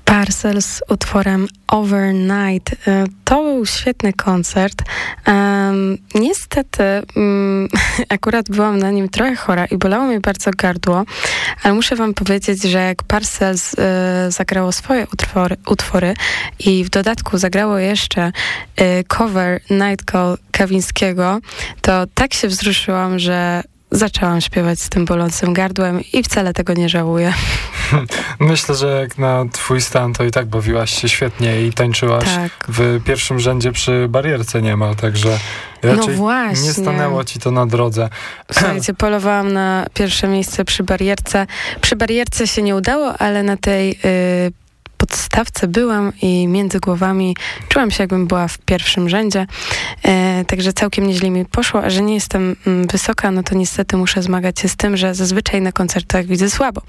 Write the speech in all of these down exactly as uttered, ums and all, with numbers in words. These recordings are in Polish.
Parcels z utworem Overnight. To był świetny koncert. Um, niestety um, akurat byłam na nim trochę chora i bolało mnie bardzo gardło, ale muszę wam powiedzieć, że jak Parcels y, zagrało swoje utwory, utwory i w dodatku zagrało jeszcze y, cover Night Call Kawińskiego, to tak się wzruszyłam, że zaczęłam śpiewać z tym bolącym gardłem i wcale tego nie żałuję. Myślę, że jak na twój stan, to i tak bawiłaś się świetnie i tańczyłaś tak w pierwszym rzędzie przy barierce niemal, także raczej no nie stanęło ci to na drodze. Słuchajcie, polowałam na pierwsze miejsce przy barierce. Przy barierce się nie udało, ale na tej y, podstawce byłam i między głowami czułam się, jakbym była w pierwszym rzędzie. E, także całkiem nieźle mi poszło, a że nie jestem mm, wysoka, no to niestety muszę zmagać się z tym, że zazwyczaj na koncertach widzę słabo.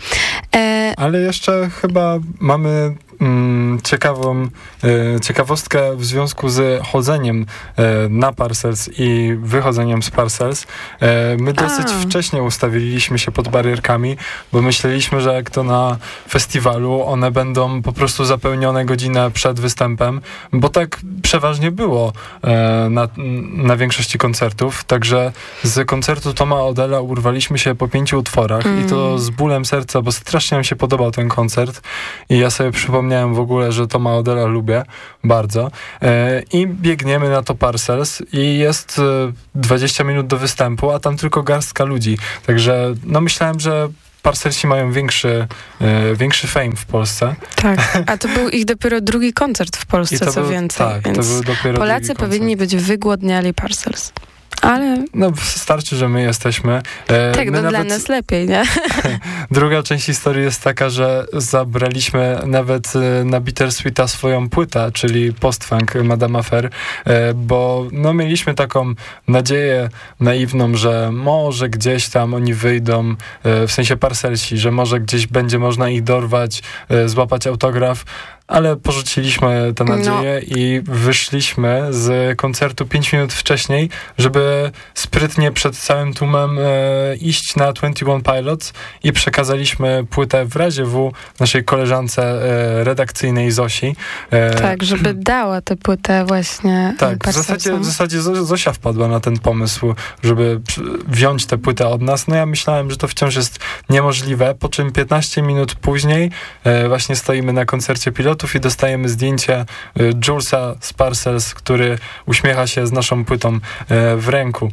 E, Ale jeszcze chyba mamy mm, ciekawą e, ciekawostkę w związku z chodzeniem e, na Parcels i wychodzeniem z Parcels. E, my dosyć a. wcześnie ustawiliśmy się pod barierkami, bo myśleliśmy, że jak to na festiwalu, one będą po prostu zapełnione godzinę przed występem, bo tak przeważnie było e, na, na większości koncertów. Także z koncertu Toma Odella urwaliśmy się po pięciu utworach mm. i to z bólem serca, bo strasznie mi się podobał ten koncert i ja sobie przypomniałem w ogóle, że Toma Odella lubię bardzo. E, I biegniemy na to Parcels i jest e, dwadzieścia minut do występu, a tam tylko garstka ludzi. Także no myślałem, że Parcelsi mają większy, e, większy fame w Polsce. Tak, a to był ich dopiero drugi koncert w Polsce, co był, więcej. Tak, więc to był dopiero Polacy powinni być wygłodniali Parcels. Ale... No starczy, że my jesteśmy. E, tak, my no nawet... dla nas lepiej, nie? Druga część historii jest taka, że zabraliśmy nawet na Bittersweeta swoją płytę, czyli post-funk Madame Affair, e, bo no mieliśmy taką nadzieję naiwną, że może gdzieś tam oni wyjdą, e, w sensie Parcelsi, że może gdzieś będzie można ich dorwać, e, złapać autograf, ale porzuciliśmy tę nadzieję no. i wyszliśmy z koncertu pięć minut wcześniej, żeby sprytnie przed całym tłumem e, iść na dwadzieścia jeden Pilots i przekazaliśmy płytę w razie W naszej koleżance e, redakcyjnej Zosi. E, tak, żeby dała tę płytę właśnie. Tak, w zasadzie, w zasadzie Zosia wpadła na ten pomysł, żeby wziąć tę płytę od nas. No ja myślałem, że to wciąż jest niemożliwe, po czym piętnaście minut później e, właśnie stoimy na koncercie Pilotów i dostajemy zdjęcie Julesa z Parcels, który uśmiecha się z naszą płytą w ręku.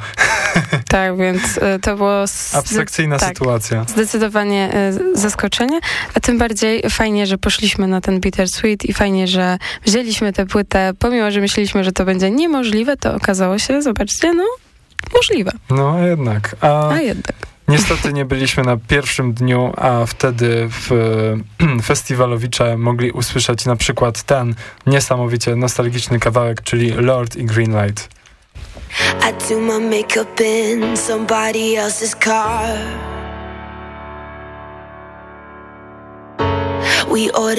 Tak, więc to było... Abstrakcyjna tak, sytuacja. Zdecydowanie zaskoczenie, a tym bardziej fajnie, że poszliśmy na ten Bittersweet i fajnie, że wzięliśmy tę płytę, pomimo, że myśleliśmy, że to będzie niemożliwe, to okazało się, zobaczcie, no, możliwe. No, a jednak. A, a jednak. Niestety nie byliśmy na pierwszym dniu, a wtedy w festiwalowicze mogli usłyszeć na przykład ten niesamowicie nostalgiczny kawałek, czyli Lord i Greenlight. I do my makeup in somebody else's car. We ordered